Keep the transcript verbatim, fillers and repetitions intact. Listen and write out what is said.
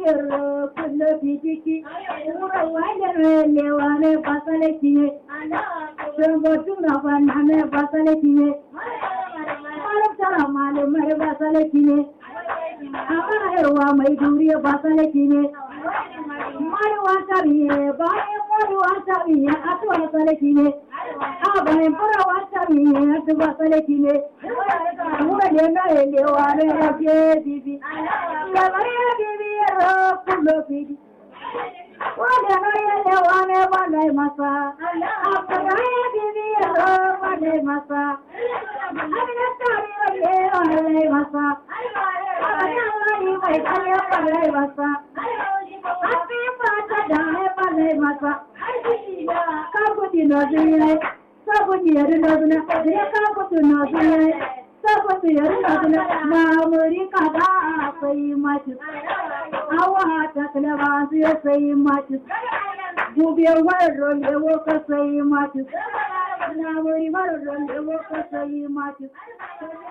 bibiyar kullu fitiki ura wale lewane basaleki shambo tuna banane basaleki malam tara malam mare basaleki amara herwa mai duriya basaleki mare wasabiye bae mare wasabiye atu basaleki abae mare wasabiye atu basaleki ura lewane lewane raje bibi lewane bibi ro kullu fitiki wale mare lewane bane masa aparaye bibi ro bane masa amina tari lewane masa amina mai kaya bane masa api pata dane bane masa kabuti nozine sabuti yari nozine kabuti nozine sabuti yari nozine mamuri kada sai machu awa takla basu sai machu gubiya warro lewo ka sai machu na muri warro lewo ka sai machu